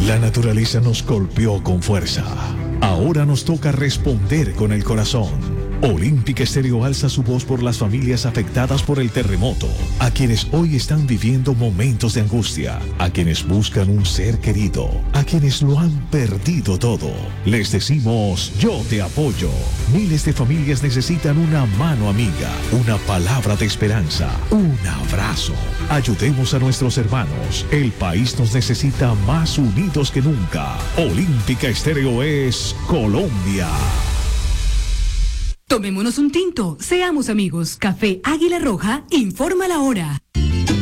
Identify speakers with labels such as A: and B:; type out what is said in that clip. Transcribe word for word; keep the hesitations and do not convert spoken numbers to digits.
A: La naturaleza nos golpeó con fuerza. Ahora nos toca responder con el corazón. Olímpica Estéreo alza su voz por las familias afectadas por el terremoto, a quienes hoy están viviendo momentos de angustia, a quienes buscan un ser querido, a quienes lo han perdido todo. Les decimos, yo te apoyo. Miles de familias necesitan una mano amiga, una palabra de esperanza, un abrazo. Ayudemos a nuestros hermanos. El país nos necesita más unidos que nunca. Olímpica Estéreo es Colombia.
B: Tomémonos un tinto, seamos amigos. Café Águila Roja informa la hora.